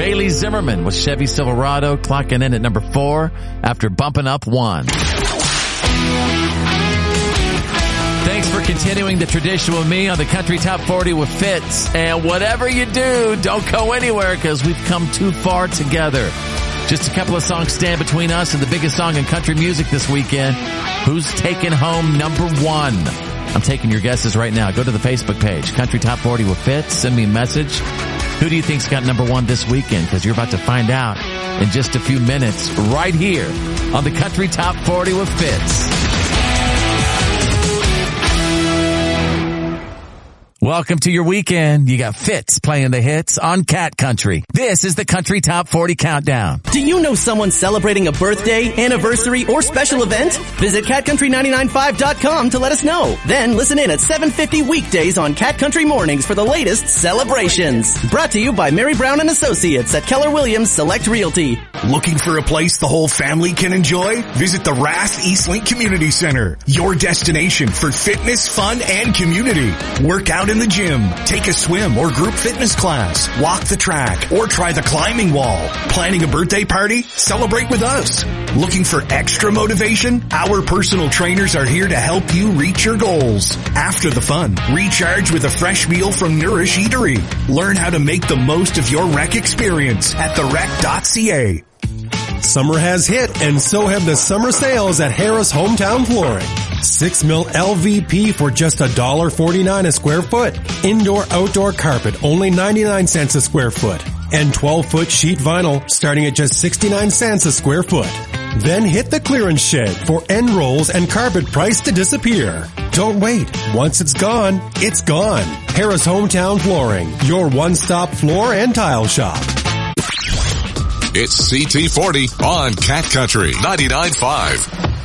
Bailey Zimmerman with Chevy Silverado clocking in at number 4 after bumping up 1. Thanks for continuing the tradition with me on the Country Top 40 with Fitz. And whatever you do, don't go anywhere because we've come too far together. Just a couple of songs stand between us and the biggest song in country music this weekend. Who's taking home number 1? I'm taking your guesses right now. Go to the Facebook page, Country Top 40 with Fitz. Send me a message. Who do you think's got number 1 this weekend? Because you're about to find out in just a few minutes right here on the Country Top 40 with Fitz. Welcome to your weekend. You got Fitz playing the hits on Cat Country. This is the Country Top 40 Countdown. Do you know someone celebrating a birthday, anniversary, or special event? Visit CatCountry995.com to let us know. Then listen in at 7:50 weekdays on Cat Country Mornings for the latest celebrations. Brought to you by Mary Brown & Associates at Keller Williams Select Realty. Looking for a place the whole family can enjoy? Visit the Rath Eastlink Community Center, your destination for fitness, fun, and community. Work out in the gym, take a swim or group fitness class, walk the track, or try the climbing wall. Planning a birthday party? Celebrate with us. Looking for extra motivation? Our personal trainers are here to help you reach your goals. After the fun, recharge with a fresh meal from Nourish Eatery. Learn how to make the most of your rec experience at therec.ca. Summer has hit, and so have the summer sales at Harris Hometown Flooring. 6 mil LVP for just $1.49 a square foot. Indoor-outdoor carpet, only 99 cents a square foot. And 12-foot sheet vinyl, starting at just 69 cents a square foot. Then hit the clearance shed for end rolls and carpet priced to disappear. Don't wait. Once it's gone, it's gone. Harris Hometown Flooring, your one-stop floor and tile shop. It's CT40 on Cat Country 99.5.